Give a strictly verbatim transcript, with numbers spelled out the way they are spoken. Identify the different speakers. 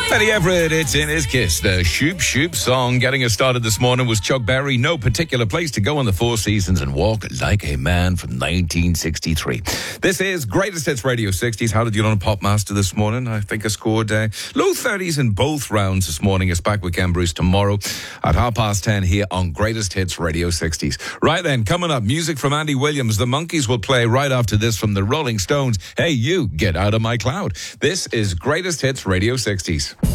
Speaker 1: Eddie Everett, it's in his Kiss. The Shoop Shoop song getting us started this morning was Chuck Berry, No Particular Place to Go in the Four Seasons and Walk Like a Man from nineteen sixty-three. This is Greatest Hits Radio sixties. How did you get on Pop Master this morning? I think I scored uh, low thirties in both rounds this morning. It's back with Ken Bruce tomorrow at half past ten here on Greatest Hits Radio sixties. Right then, coming up, music from Andy Williams. The Monkees will play right after this from the Rolling Stones. Hey, you, get out of my cloud. This is Greatest Hits Radio sixties.